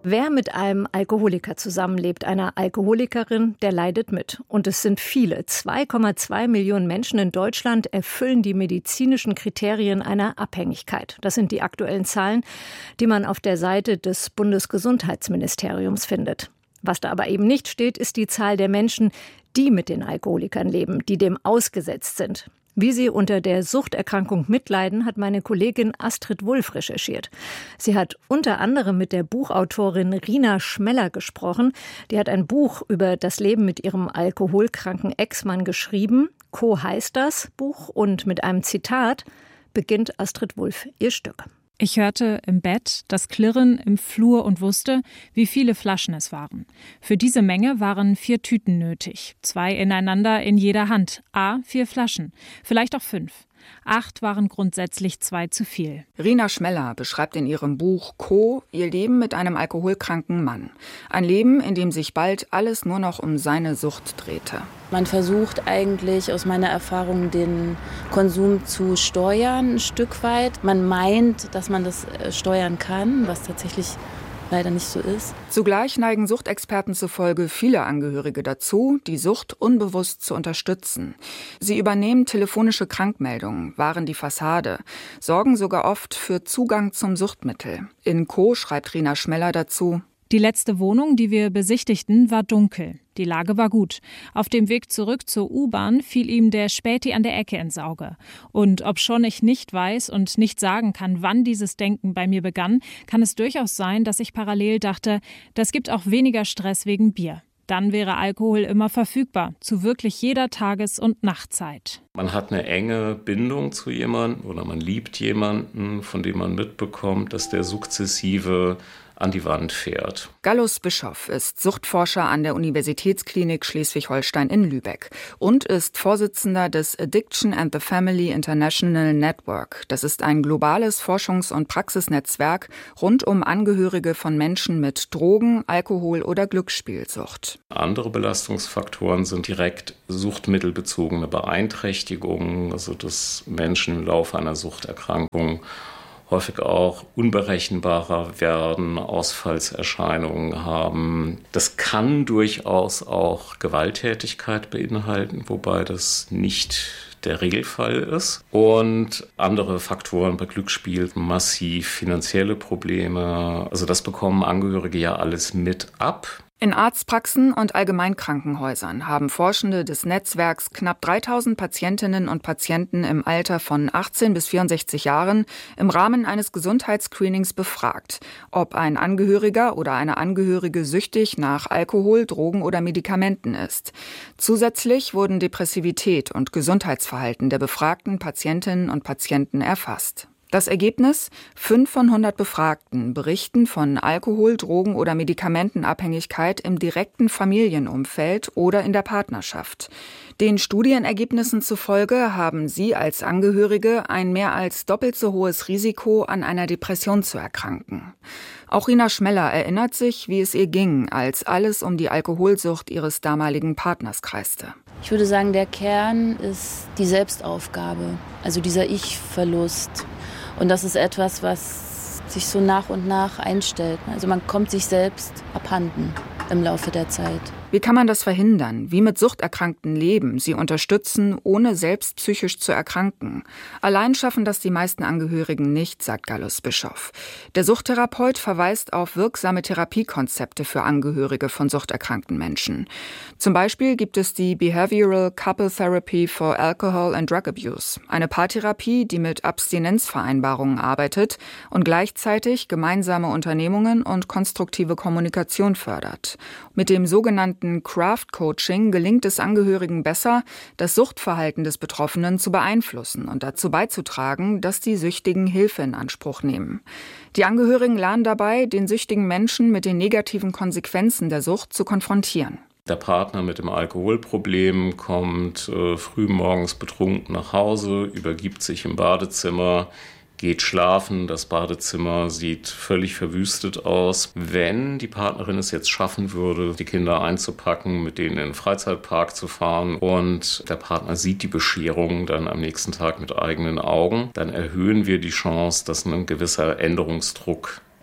Wer mit einem Alkoholiker zusammenlebt, einer Alkoholikerin, der leidet mit. Und es sind viele. 2,2 Millionen Menschen in Deutschland erfüllen die medizinischen Kriterien einer Abhängigkeit. Das sind die aktuellen Zahlen, die man auf der Seite des Bundesgesundheitsministeriums findet. Was da aber eben nicht steht, ist die Zahl der Menschen, die mit den Alkoholikern leben, die dem ausgesetzt sind. Wie sie unter der Suchterkrankung mitleiden, hat meine Kollegin Astrid Wulff recherchiert. Sie hat unter anderem mit der Buchautorin Rina Schmeller gesprochen. Die hat ein Buch über das Leben mit ihrem alkoholkranken Ex-Mann geschrieben. Co heißt das Buch, und mit einem Zitat beginnt Astrid Wulff ihr Stück. Ich hörte im Bett das Klirren im Flur und wusste, wie viele Flaschen es waren. Für diese Menge waren 4 Tüten nötig, 2 ineinander in jeder Hand, 4 Flaschen, vielleicht auch 5. 8 waren grundsätzlich 2 zu viel. Rina Schmeller beschreibt in ihrem Buch Co. ihr Leben mit einem alkoholkranken Mann. Ein Leben, in dem sich bald alles nur noch um seine Sucht drehte. Man versucht eigentlich aus meiner Erfahrung den Konsum zu steuern, ein Stück weit. Man meint, dass man das steuern kann, was tatsächlich leider nicht so ist. Zugleich neigen Suchtexperten zufolge viele Angehörige dazu, die Sucht unbewusst zu unterstützen. Sie übernehmen telefonische Krankmeldungen, wahren die Fassade, sorgen sogar oft für Zugang zum Suchtmittel. In Co. schreibt Rina Schmeller dazu: Die letzte Wohnung, die wir besichtigten, war dunkel. Die Lage war gut. Auf dem Weg zurück zur U-Bahn fiel ihm der Späti an der Ecke ins Auge. Und obschon ich nicht weiß und nicht sagen kann, wann dieses Denken bei mir begann, kann es durchaus sein, dass ich parallel dachte, das gibt auch weniger Stress wegen Bier. Dann wäre Alkohol immer verfügbar, zu wirklich jeder Tages- und Nachtzeit. Man hat eine enge Bindung zu jemandem oder man liebt jemanden, von dem man mitbekommt, dass der sukzessive an die Wand fährt. Gallus Bischoff ist Suchtforscher an der Universitätsklinik Schleswig-Holstein in Lübeck und ist Vorsitzender des Addiction and the Family International Network. Das ist ein globales Forschungs- und Praxisnetzwerk rund um Angehörige von Menschen mit Drogen-, Alkohol- oder Glücksspielsucht. Andere Belastungsfaktoren sind direkt suchtmittelbezogene Beeinträchtigungen, also dass Menschen im Laufe einer Suchterkrankung häufig auch unberechenbarer werden, Ausfallserscheinungen haben. Das kann durchaus auch Gewalttätigkeit beinhalten, wobei das nicht der Regelfall ist. Und andere Faktoren bei Glücksspiel, massiv finanzielle Probleme. Also das bekommen Angehörige ja alles mit ab. In Arztpraxen und Allgemeinkrankenhäusern haben Forschende des Netzwerks knapp 3000 Patientinnen und Patienten im Alter von 18 bis 64 Jahren im Rahmen eines Gesundheitsscreenings befragt, ob ein Angehöriger oder eine Angehörige süchtig nach Alkohol, Drogen oder Medikamenten ist. Zusätzlich wurden Depressivität und Gesundheitsverhalten der befragten Patientinnen und Patienten erfasst. Das Ergebnis: 5 von 100 Befragten berichten von Alkohol-, Drogen- oder Medikamentenabhängigkeit im direkten Familienumfeld oder in der Partnerschaft. Den Studienergebnissen zufolge haben sie als Angehörige ein mehr als doppelt so hohes Risiko, an einer Depression zu erkranken. Auch Rina Schmeller erinnert sich, wie es ihr ging, als alles um die Alkoholsucht ihres damaligen Partners kreiste. Ich würde sagen, der Kern ist die Selbstaufgabe, also dieser Ich-Verlust. Und das ist etwas, was sich so nach und nach einstellt. Also man kommt sich selbst abhanden im Laufe der Zeit. Wie kann man das verhindern? Wie mit Suchterkrankten leben, sie unterstützen, ohne selbst psychisch zu erkranken? Allein schaffen das die meisten Angehörigen nicht, sagt Gallus Bischoff. Der Suchttherapeut verweist auf wirksame Therapiekonzepte für Angehörige von suchterkrankten Menschen. Zum Beispiel gibt es die Behavioral Couple Therapy for Alcohol and Drug Abuse, eine Paartherapie, die mit Abstinenzvereinbarungen arbeitet und gleichzeitig gemeinsame Unternehmungen und konstruktive Kommunikation fördert. Mit dem sogenannten Craft-Coaching gelingt es Angehörigen besser, das Suchtverhalten des Betroffenen zu beeinflussen und dazu beizutragen, dass die Süchtigen Hilfe in Anspruch nehmen. Die Angehörigen lernen dabei, den süchtigen Menschen mit den negativen Konsequenzen der Sucht zu konfrontieren. Der Partner mit dem Alkoholproblem kommt früh morgens betrunken nach Hause, übergibt sich im Badezimmer, geht schlafen, das Badezimmer sieht völlig verwüstet aus. Wenn die Partnerin es jetzt schaffen würde, die Kinder einzupacken, mit denen in den Freizeitpark zu fahren und der Partner sieht die Bescherung dann am nächsten Tag mit eigenen Augen, dann erhöhen wir die Chance, dass ein gewisser Änderungsdruck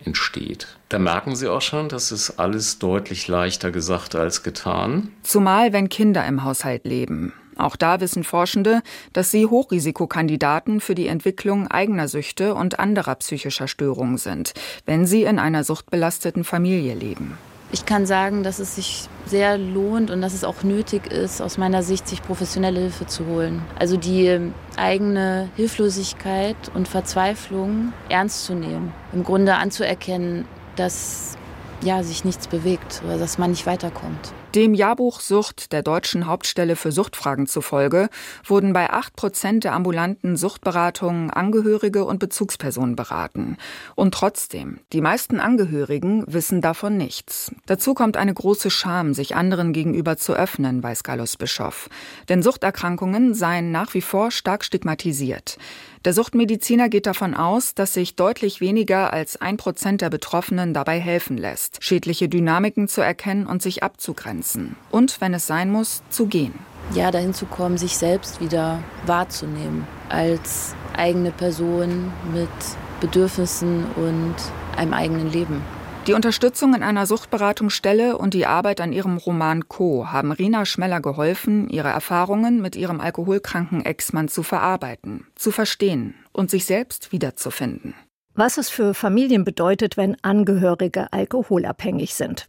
entsteht. Da merken Sie auch schon, das ist alles deutlich leichter gesagt als getan. Zumal, wenn Kinder im Haushalt leben. Auch da wissen Forschende, dass sie Hochrisikokandidaten für die Entwicklung eigener Süchte und anderer psychischer Störungen sind, wenn sie in einer suchtbelasteten Familie leben. Ich kann sagen, dass es sich sehr lohnt und dass es auch nötig ist, aus meiner Sicht, sich professionelle Hilfe zu holen. Also die eigene Hilflosigkeit und Verzweiflung ernst zu nehmen. Im Grunde anzuerkennen, dass sich nichts bewegt oder dass man nicht weiterkommt. Dem Jahrbuch Sucht der Deutschen Hauptstelle für Suchtfragen zufolge wurden bei 8% der ambulanten Suchtberatungen Angehörige und Bezugspersonen beraten. Und trotzdem, die meisten Angehörigen wissen davon nichts. Dazu kommt eine große Scham, sich anderen gegenüber zu öffnen, weiß Gallus Bischoff. Denn Suchterkrankungen seien nach wie vor stark stigmatisiert. Der Suchtmediziner geht davon aus, dass sich deutlich weniger als 1% der Betroffenen dabei helfen lässt, schädliche Dynamiken zu erkennen und sich abzugrenzen. Und, wenn es sein muss, zu gehen. Ja, dahin zu kommen, sich selbst wieder wahrzunehmen als eigene Person mit Bedürfnissen und einem eigenen Leben. Die Unterstützung in einer Suchtberatungsstelle und die Arbeit an ihrem Roman Co. haben Rina Schmeller geholfen, ihre Erfahrungen mit ihrem alkoholkranken Ex-Mann zu verarbeiten, zu verstehen und sich selbst wiederzufinden. Was es für Familien bedeutet, wenn Angehörige alkoholabhängig sind.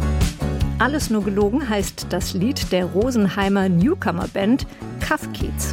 Alles nur gelogen heißt das Lied der Rosenheimer Newcomer-Band Kaff Kiez.